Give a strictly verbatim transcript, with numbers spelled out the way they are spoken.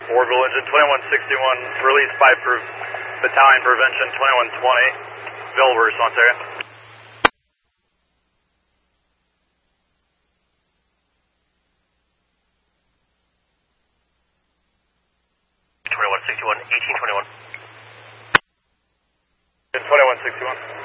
Orbital engine twenty-one sixty-one, release by per battalion prevention twenty-one twenty, available response area. twenty-one sixty-one, eighteen twenty-one. twenty-one sixty-one.